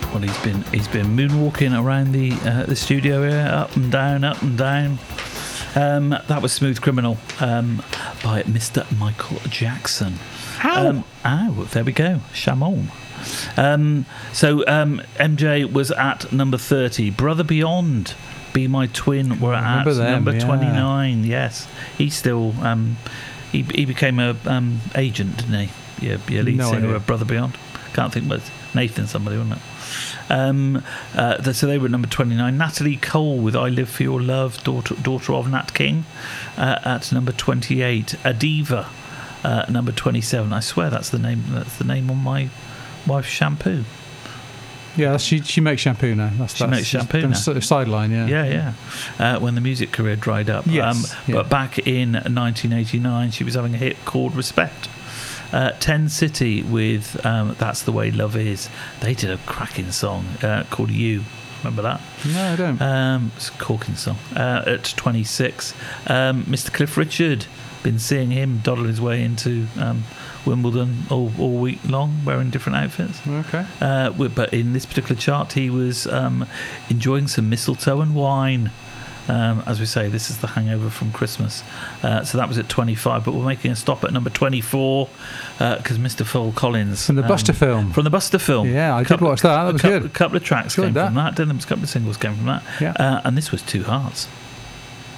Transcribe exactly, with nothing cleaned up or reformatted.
Well, he's been he's been moonwalking around the uh, the studio here, up and down, up and down. Um, that was Smooth Criminal um, by Mister Michael Jackson. How? Um, oh, there we go. Chamon. Um, so um, M J was at number thirty. Brother Beyond, Be My Twin, were at them, number yeah. twenty-nine. Yes, he still um, he he became a um, agent, didn't he? Yeah, yeah, lead No singer idea. of Brother Beyond. Can't think, but Nathan somebody, wasn't it? Um, uh, th- so they were at number twenty-nine. Natalie Cole with I Live For Your Love, daughter, daughter of Nat King, uh, at number twenty-eight. Adiva, uh, number twenty-seven. I swear that's the name. That's the name on my wife's shampoo. Yeah, that's, she she makes shampoo now. That's, She that's makes shampoo been now. a s- sideline, yeah. Yeah, yeah. Uh, when the music career dried up. Yes, yeah. But back in nineteen eighty-nine, she was having a hit called Respect. Uh, Ten City with um, That's the Way Love Is. They did a cracking song uh, called You. Remember that? No, I don't. Um, it's a corking song. Uh, at twenty-six, um, Mister Cliff Richard. Been seeing him dawdle his way into um, Wimbledon all, all week long, wearing different outfits. Okay. Uh, wi- but in this particular chart, he was um, enjoying some mistletoe and wine. Um, as we say, this is the hangover from Christmas. Uh, so that was at twenty-five, but we're making a stop at number twenty-four because uh, Mister Phil Collins. From the Buster film. From the Buster film. Yeah, I did Couple- watch that. That was a couple, good. A couple of tracks Good, came that. from that, didn't there? A couple of singles came from that. Yeah. Uh, and this was Two Hearts.